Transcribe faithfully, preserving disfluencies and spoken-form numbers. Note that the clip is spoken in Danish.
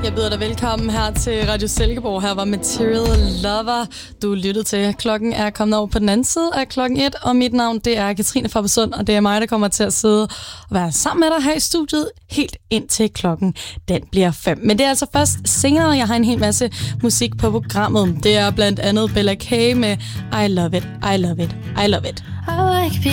Jeg byder dig velkommen her til Radio Silkeborg. Her var Material Lover, du lyttede til. Klokken er kommet over på den anden side af klokken et, og mit navn det er Katrine Fabersund, og det er mig, der kommer til at sidde og være sammen med dig her i studiet helt indtil klokken den bliver fem. Men det er altså først senere, jeg har en hel masse musik på programmet. Det er blandt andet Bella K med I Love It, I Love It, I Love It.